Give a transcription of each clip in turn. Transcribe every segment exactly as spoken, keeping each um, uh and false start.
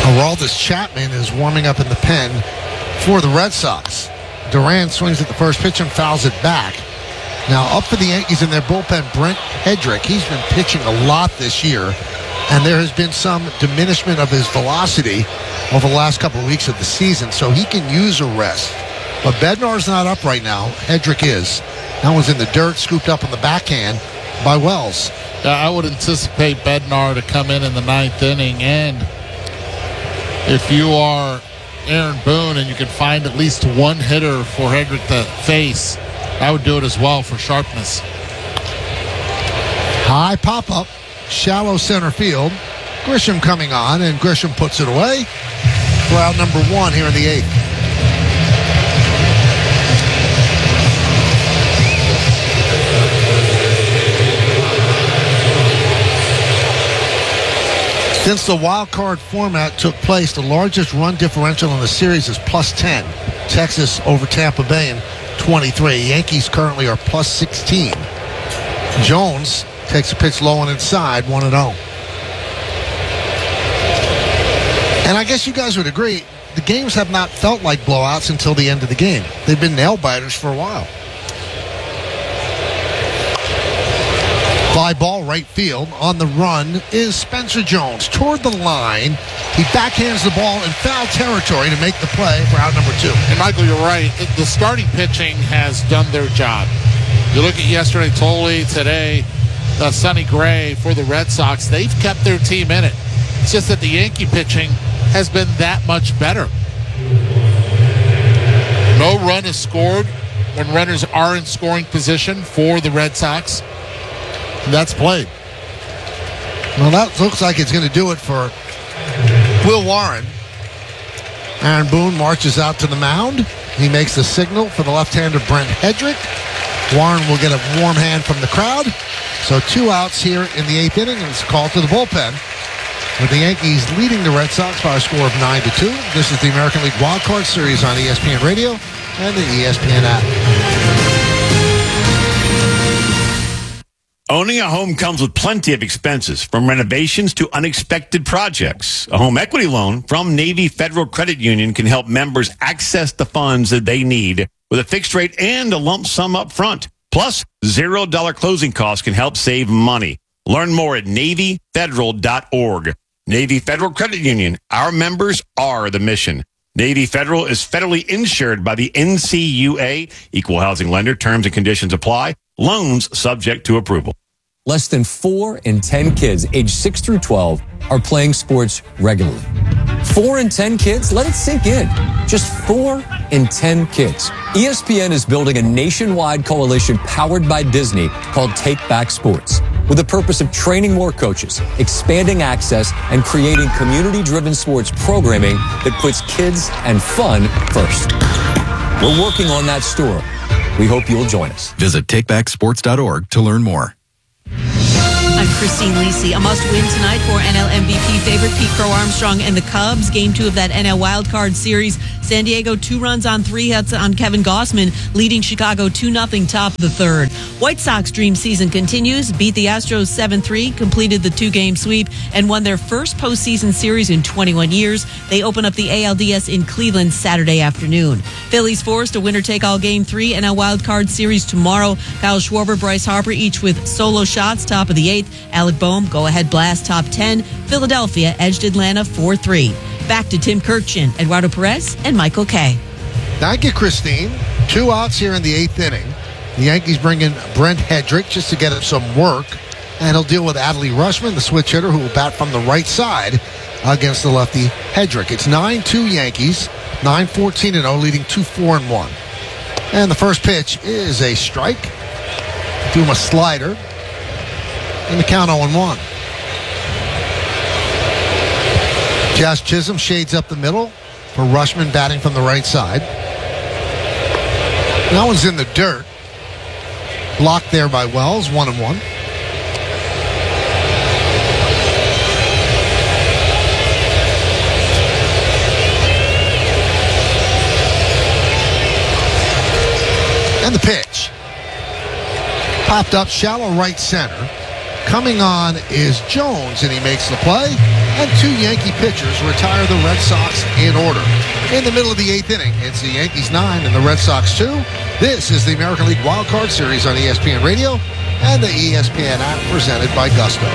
Aroldis Chapman is warming up in the pen for the Red Sox. Duran swings at the first pitch and fouls it back. Now up for the Yankees in their bullpen, Brent Hedrick. He's been pitching a lot this year, and there has been some diminishment of his velocity over the last couple of weeks of the season, so he can use a rest. But Bednar's not up right now. Hedrick is. That one's in the dirt, scooped up on the backhand by Wells. Yeah, I would anticipate Bednar to come in in the ninth inning, and if you are Aaron Boone and you can find at least one hitter for Hedrick to face, I would do it as well for sharpness. High pop-up, shallow center field. Grisham coming on, and Grisham puts it away for out number one here in the eighth. Since the wild card format took place, the largest run differential in the series is plus ten. Texas over Tampa Bay in twenty-three. Yankees currently are plus sixteen. Jones takes a pitch low and inside, one and oh. And I guess you guys would agree, the games have not felt like blowouts until the end of the game. They've been nail-biters for a while. Fly ball right field. On the run is Spencer Jones toward the line. He backhands the ball in foul territory to make the play for out number two. And Michael, you're right. The starting pitching has done their job. You look at yesterday, Tolley, today, uh, Sonny Gray for the Red Sox. They've kept their team in it. It's just that the Yankee pitching has been that much better. No run is scored when runners are in scoring position for the Red Sox. That's played. Well, that looks like it's going to do it for Will Warren. Aaron Boone marches out to the mound. He makes the signal for the left-hander Brent Hedrick. Warren will get a warm hand from the crowd. So two outs here in the eighth inning, and it's called to the bullpen, with the Yankees leading the Red Sox by a score of nine to two. This is the American League Wild Card Series on E S P N Radio and the E S P N app. Owning a home comes with plenty of expenses, from renovations to unexpected projects. A home equity loan from Navy Federal Credit Union can help members access the funds that they need with a fixed rate and a lump sum up front. Plus, zero dollar closing costs can help save money. Learn more at Navy Federal dot org. Navy Federal Credit Union. Our members are the mission. Navy Federal is federally insured by the N C U A. Equal housing lender. Terms and conditions apply. Loans subject to approval. Less than four in ten kids aged six through twelve are playing sports regularly. Four in ten kids? Let it sink in. Just four in ten kids. E S P N is building a nationwide coalition powered by Disney called Take Back Sports, with the purpose of training more coaches, expanding access, and creating community-driven sports programming that puts kids and fun first. We're working on that story. We hope you'll join us. Visit take back sports dot org to learn more. I'm Christine Lisi. A must-win tonight for N L M V P favorite Pete Crow Armstrong and the Cubs. Game two of that N L wildcard series. San Diego two runs on three hits on Kevin Gausman, leading Chicago two nothing top of the third. White Sox dream season continues. Beat the Astros seven three, completed the two-game sweep, and won their first postseason series in twenty-one years. They open up the A L D S in Cleveland Saturday afternoon. Phillies forced a winner-take-all Game three N L wildcard series tomorrow. Kyle Schwarber, Bryce Harper, each with solo shots, top of the eighth. Alec Boehm, go-ahead blast, top ten. Philadelphia edged Atlanta four three. Back to Tim Kirchin, Eduardo Perez, and Michael Kay. Thank you, Christine. Two outs here in the eighth inning. The Yankees bring in Brent Hedrick just to get him some work, and he'll deal with Adley Rutschman, the switch hitter, who will bat from the right side against the lefty Hedrick. It's nine two Yankees, nine fourteen and oh, leading two four and one. And the first pitch is a strike. Do him a slider. And the count oh and one. Josh Chisholm shades up the middle for Rutschman, batting from the right side. That one's in the dirt. Blocked there by Wells, one and one. And the pitch. Popped up shallow right center. Coming on is Jones, and he makes the play. and two Yankee pitchers retire the Red Sox in order. In the middle of the eighth inning, it's the Yankees nine and the Red Sox two. This is the American League Wild Card Series on E S P N Radio and the E S P N app, presented by Gusto.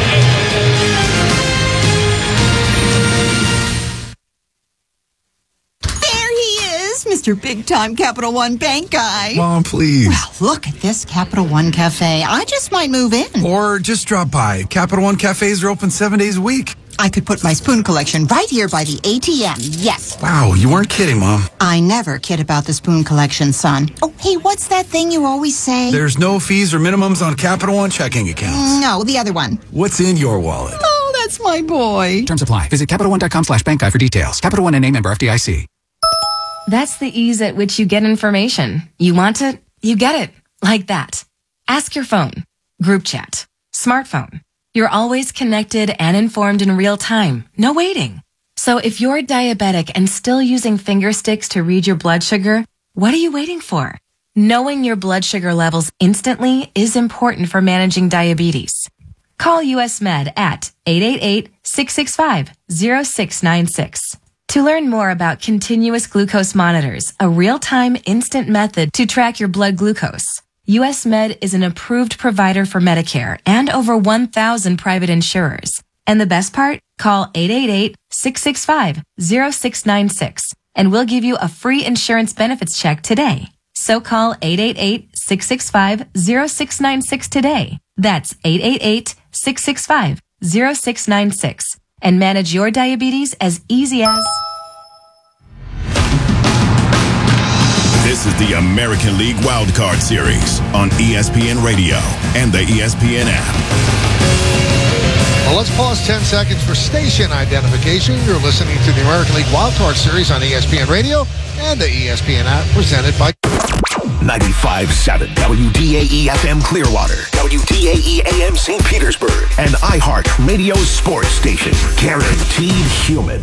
Mister Big Time Capital One Bank guy. Mom, please. Well, look at this Capital One Cafe. I just might move in. Or just drop by. Capital One cafes are open seven days a week. I could put my spoon collection right here by the A T M. Yes. Wow, you weren't kidding, Mom. I never kid about the spoon collection, son. Oh, hey, what's that thing you always say? There's no fees or minimums on Capital One checking accounts. No, the other one. What's in your wallet? Oh, that's my boy. Terms apply. Visit CapitalOne.com slash bank guide for details. Capital One and name member F D I C. That's the ease at which you get information. You want it, you get it. Like that. Ask your phone. Group chat. Smartphone. You're always connected and informed in real time. No waiting. So if you're diabetic and still using finger sticks to read your blood sugar, what are you waiting for? Knowing your blood sugar levels instantly is important for managing diabetes. Call U S Med at eight eight eight, six six five, zero six nine six. To learn more about continuous glucose monitors, a real-time instant method to track your blood glucose, U S Med is an approved provider for Medicare and over one thousand private insurers. And the best part? Call eight eight eight, six six five, zero six nine six and we'll give you a free insurance benefits check today. So call eight eight eight, six six five, zero six nine six today. That's eight eight eight, six six five, zero six nine six. And manage your diabetes as easy as... This is the American League Wild Card Series on E S P N Radio and the E S P N app. Well, let's pause ten seconds for station identification. You're listening to the American League Wild Card Series on E S P N Radio and the E S P N app, presented by ninety-five point seven W D A E F M Clearwater, W D A E A M Saint Petersburg, and iHeart Radio Sports Station. Guaranteed human.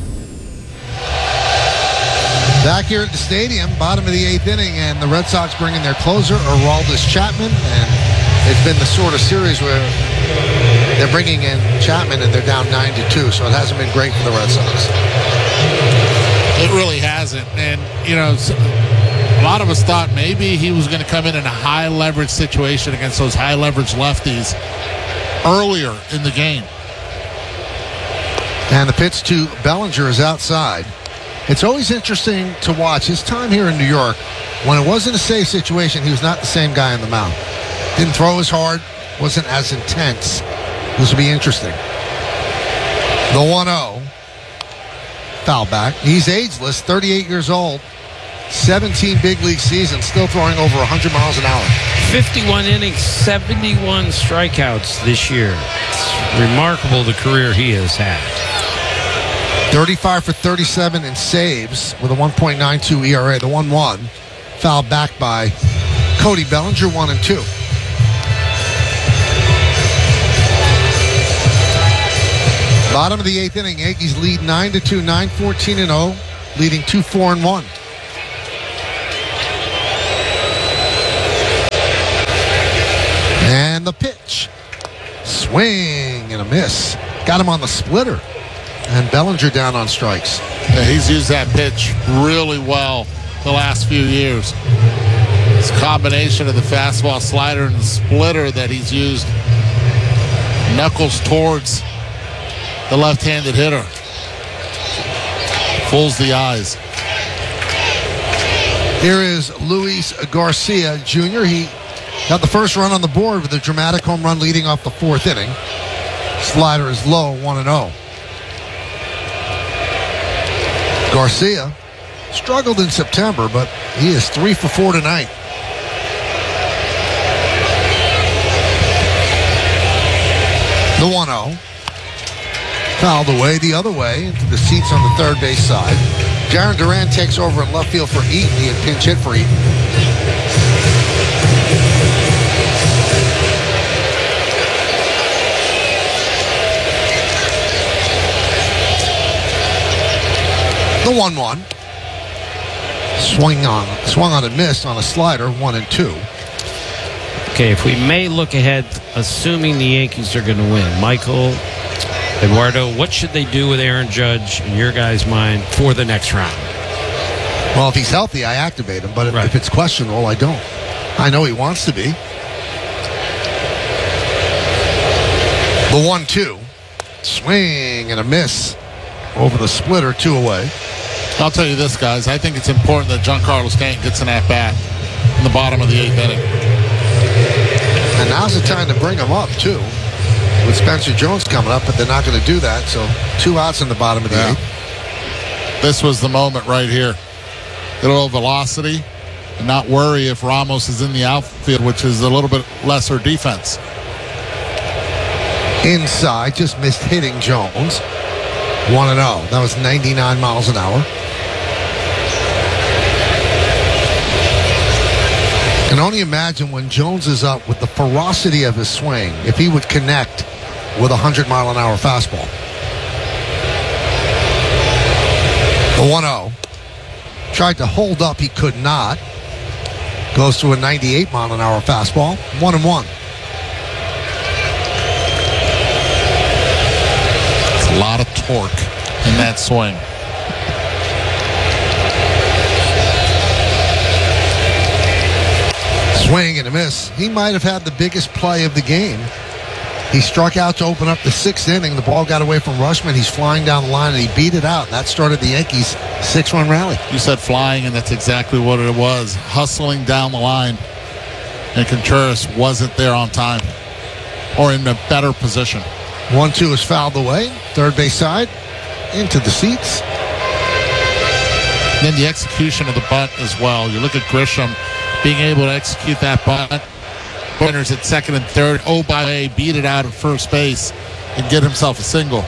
Back here at the stadium, bottom of the eighth inning, and the Red Sox bring in their closer, Aroldis Chapman, and it's been the sort of series where they're bringing in Chapman and they're down nine to two, so it hasn't been great for the Red Sox. It really hasn't, and you know, a lot of us thought maybe he was going to come in in a high leverage situation against those high leverage lefties earlier in the game. And the pitch to Bellinger is outside. It's always interesting to watch his time here in New York. When it wasn't a safe situation, he was not the same guy on the mound. Didn't throw as hard, wasn't as intense. This will be interesting. The one oh. Foul back. He's ageless, thirty-eight years old, seventeen big league seasons, still throwing over one hundred miles an hour. fifty-one innings, seventy-one strikeouts this year. It's remarkable the career he has had. thirty-five for thirty-seven in saves with a one point nine two E R A. The one one fouled back by Cody Bellinger, one and two. Bottom of the eighth inning, Yankees lead nine to two, nine fourteen and oh, leading two four and one. And the pitch. Swing and a miss. Got him on the splitter. And Bellinger down on strikes. Yeah, he's used that pitch really well the last few years. It's a combination of the fastball, slider, and the splitter that he's used. Knuckles towards the left-handed hitter. Fools the eyes. Here is Luis Garcia Junior He got the first run on the board with a dramatic home run leading off the fourth inning. Slider is low, one and oh. Garcia struggled in September, but he is three for four tonight. The one oh. Fouled away the other way into the seats on the third base side. Jarren Duran takes over in left field for Eaton. He had pinch hit for Eaton. The one one. Swing on, swung on and missed on a slider, one and two. Okay, if we may look ahead, assuming the Yankees are going to win, Michael, Eduardo, what should they do with Aaron Judge, in your guys' mind, for the next round? Well, if he's healthy, I activate him. But if, Right. if it's questionable, I don't. I know he wants to be. The one two. Swing and a miss over the splitter, two away. I'll tell you this, guys. I think it's important that Giancarlo Stanton gets an at-bat in the bottom of the eighth inning. And now's the time to bring him up, too. With Spencer Jones coming up, but they're not going to do that. So two outs in the bottom of the Yeah. eighth. This was the moment right here. Get a little velocity and not worry if Ramos is in the outfield, which is a little bit lesser defense. Inside, just missed hitting Jones. one and oh. That was ninety-nine miles an hour. Can only imagine when Jones is up with the ferocity of his swing, if he would connect with a one hundred mile an hour fastball. The one oh. Tried to hold up, he could not. Goes to a ninety-eight mile an hour fastball. One and one. It's a lot of torque in that swing. Swing and a miss. He might have had the biggest play of the game. He struck out to open up the sixth inning. The ball got away from Rushman. He's flying down the line, and he beat it out. That started the Yankees' six-run rally. You said flying, and that's exactly what it was. Hustling down the line. And Contreras wasn't there on time or in a better position. one two is fouled away. Third base side. Into the seats. Then the execution of the bunt as well. You look at Grisham being able to execute that bunt. Runners at second and third. Oh, by the way, beat it out at first base and get himself a single.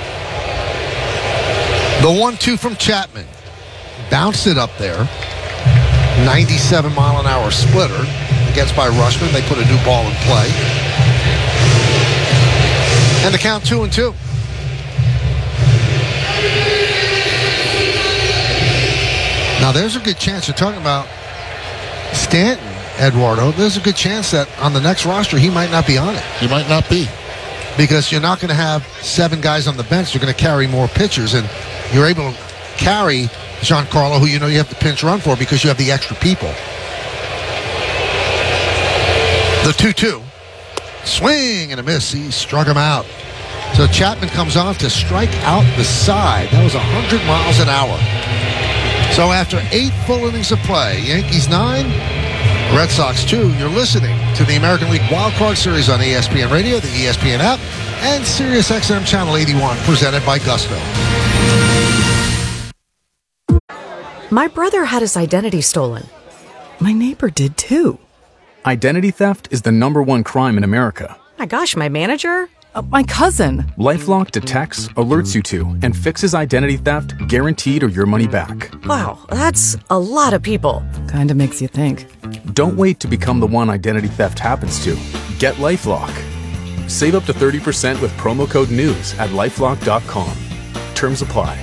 The one two from Chapman. Bounced it up there. ninety-seven mile an hour splitter. Against by Rushman. They put a new ball in play. And the count two and two. Now there's a good chance, you're talking about Stanton, Eduardo, there's a good chance that on the next roster he might not be on it. He might not be. Because you're not going to have seven guys on the bench. You're going to carry more pitchers, and you're able to carry Giancarlo, who you know you have to pinch run for because you have the extra people. The two two. Swing and a miss. He struck him out. So Chapman comes on to strike out the side. That was one hundred miles an hour. So after eight full innings of play, Yankees nine, Red Sox two. You're listening to the American League Wild Card Series on E S P N Radio, the E S P N app, and Sirius X M Channel eighty-one, presented by Gusto. My brother had his identity stolen. My neighbor did too. Identity theft is the number one crime in America. My gosh, my manager? Uh, my cousin. LifeLock detects, alerts you to, and fixes identity theft guaranteed or your money back. Wow, that's a lot of people. Kinda makes you think. Don't wait to become the one identity theft happens to. Get LifeLock. Save up to thirty percent with promo code NEWS at lifelock dot com. Terms apply.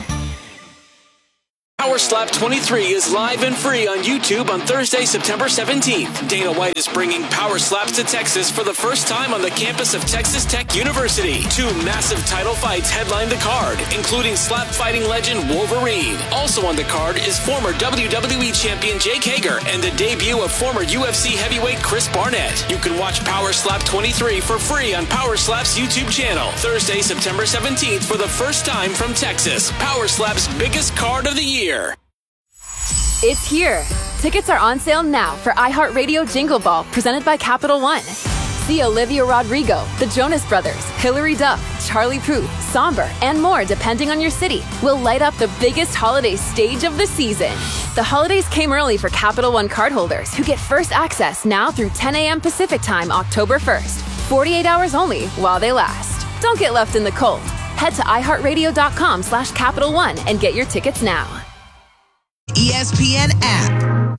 Power Slap twenty-three is live and free on YouTube on Thursday, September seventeenth. Dana White is bringing Power Slaps to Texas for the first time on the campus of Texas Tech University. Two massive title fights headline the card, including slap fighting legend Wolverine. Also on the card is former W W E champion Jake Hager and the debut of former U F C heavyweight Chris Barnett. You can watch Power Slap twenty-three for free on Power Slap's YouTube channel. Thursday, September seventeenth for the first time from Texas. Power Slap's biggest card of the year. It's here. Tickets are on sale now for iHeartRadio Jingle Ball, presented by Capital One. See Olivia Rodrigo, the Jonas Brothers, Hilary Duff, Charlie Puth, Somber, and more depending on your city. We'll light up the biggest holiday stage of the season. The holidays came early for Capital One cardholders who get first access now through ten a.m. Pacific Time, October first. forty-eight hours only while they last. Don't get left in the cold. Head to iHeartRadio.com slash Capital One and get your tickets now. E S P N app.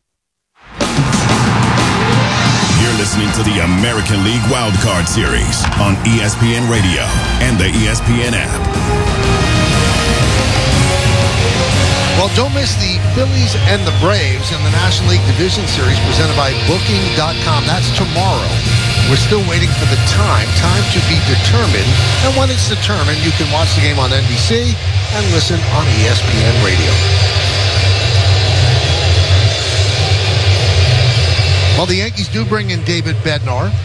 You're listening to the American League Wild Card Series on E S P N Radio and the E S P N app. Well, don't miss the Phillies and the Braves in the National League Division Series presented by Booking dot com. That's tomorrow. We're still waiting for the time. Time to be determined. And when it's determined, you can watch the game on N B C and listen on E S P N Radio. Well, the Yankees do bring in David Bednar.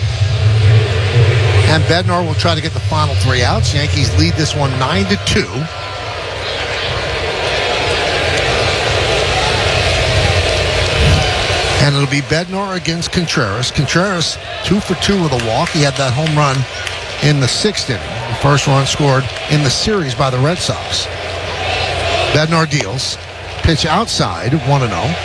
And Bednar will try to get the final three outs. Yankees lead this one nine to two. And it'll be Bednar against Contreras. Contreras, two for two with a walk. He had that home run in the sixth inning. The first run scored in the series by the Red Sox. Bednar deals. Pitch outside, one and oh.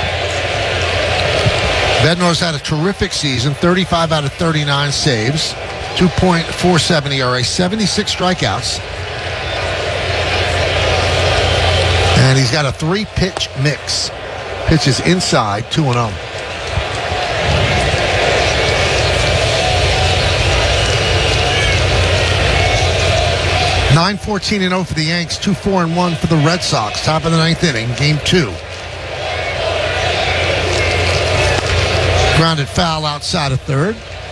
Bednar's had a terrific season, thirty-five out of thirty-nine saves, two point four seven E R A, seventy-six strikeouts. And he's got a three-pitch mix. Pitches inside, two and oh. nine fourteen and oh for the Yanks, two four and one for the Red Sox. Top of the ninth inning, game two. Grounded foul outside of third.